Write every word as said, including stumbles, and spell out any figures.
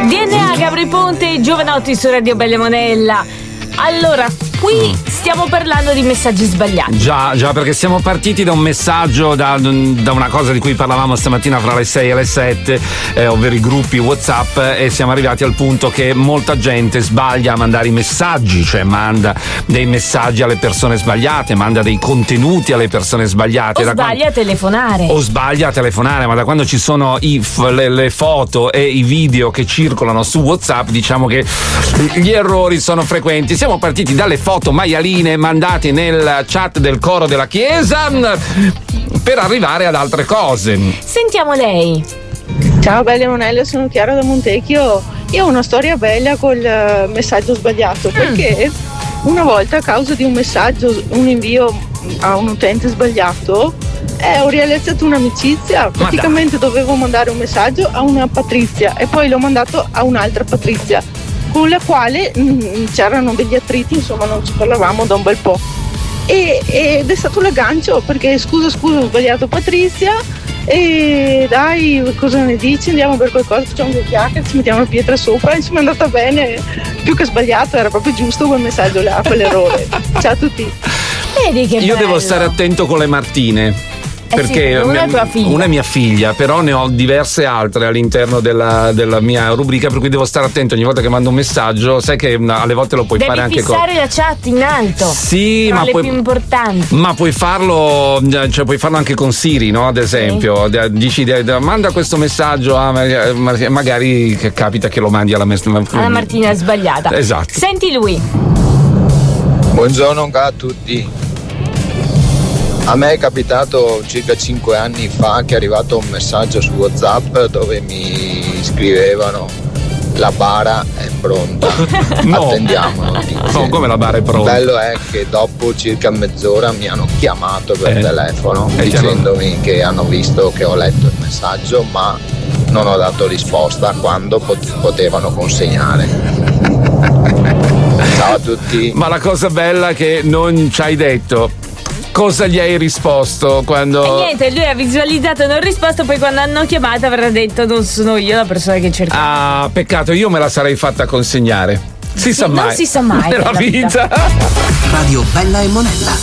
D N A, Gabri Ponte, Giovanotti su Radio Bella e Monella. Allora, qui stiamo parlando di messaggi sbagliati. Già, già, perché siamo partiti da un messaggio, da, da una cosa di cui parlavamo stamattina fra le sei e le sette, eh, ovvero i gruppi WhatsApp, e siamo arrivati al punto che molta gente sbaglia a mandare i messaggi, cioè manda dei messaggi alle persone sbagliate, manda dei contenuti alle persone sbagliate. O da sbaglia quando... a telefonare. O sbaglia a telefonare, ma da quando ci sono i, le, le foto e i video che circolano su WhatsApp, diciamo che gli errori sono frequenti. Siamo partiti dalle foto maialine mandate nel chat del coro della chiesa per arrivare ad altre cose. Sentiamo lei. Ciao Bella Monella, sono Chiara da Montecchio. Io ho una storia bella col messaggio sbagliato, perché una volta, a causa di un messaggio, un invio a un utente sbagliato, eh, ho realizzato un'amicizia. Praticamente dovevo mandare un messaggio a una Patrizia e poi l'ho mandato a un'altra Patrizia, con la quale mh, c'erano degli attriti, insomma non ci parlavamo da un bel po'. E, ed è stato l'aggancio, perché scusa scusa ho sbagliato Patrizia, e dai, cosa ne dici, andiamo per qualcosa, facciamo due chiacchiere, ci mettiamo la pietra sopra, e insomma è andata bene, più che sbagliato, era proprio giusto quel messaggio là, quell'errore. Ciao a tutti. Vedi che Io bello. devo stare attento con le Martine. Eh Perché sì, una è tua figlia. Una è mia figlia, però ne ho diverse altre all'interno della, della mia rubrica, per cui devo stare attento ogni volta che mando un messaggio. Sai che alle volte lo puoi Devi fare anche con. Devi fissare la chat in alto. Sì, tra ma le puoi, più importanti. ma puoi farlo, cioè puoi farlo anche con Siri, no? Ad esempio, sì. Dici manda questo messaggio a magari che capita che lo mandi alla, alla Martina sbagliata. Esatto. Senti lui. Buongiorno a tutti. A me è capitato circa cinque anni fa che è arrivato un messaggio su WhatsApp dove mi scrivevano: la bara è pronta, no. attendiamo notizie. No, come la bara è pronta? Il bello è che dopo circa mezz'ora mi hanno chiamato per eh. telefono eh, dicendomi che hanno visto che ho letto il messaggio ma non ho dato risposta quando pot- potevano consegnare. Ciao a tutti. Ma la cosa bella è che non ci hai detto cosa gli hai risposto quando. E niente, lui ha visualizzato e non risposto, poi quando hanno chiamato avrà detto non sono io la persona che cerca. Ah, peccato, io me la sarei fatta consegnare. Si sì, sa mai. Non si sa mai nella vita. Radio Bella e Monella.